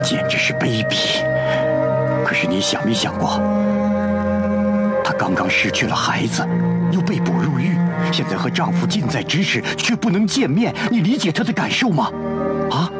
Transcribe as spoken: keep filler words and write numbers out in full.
简直是卑鄙。可是你想没想过，她刚刚失去了孩子，又被捕入狱，现在和丈夫近在咫尺，却不能见面，你理解她的感受吗？啊？